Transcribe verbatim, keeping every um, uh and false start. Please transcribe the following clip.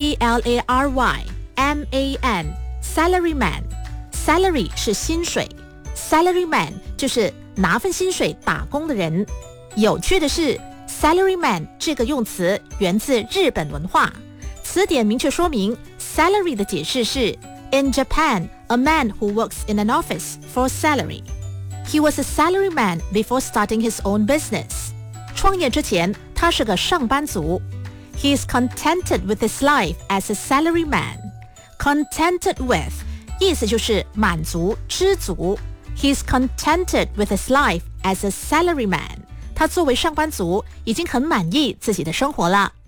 S L A R Y M A N Salaryman Salary 是薪水， Salaryman 就是拿份薪水打工的人。有趣的是 Salaryman 这个用词源自日本文化，词典明确说明 Salary 的解释是 In Japan, a man who works in an office for salary. He was a salaryman before starting his own business. 创业之前，他是个上班族。He is contented with his life as a salaryman. Contented with 意思就是满足、知足。He is contented with his life as a salaryman. 他作为上班族，已经很满意自己的生活了。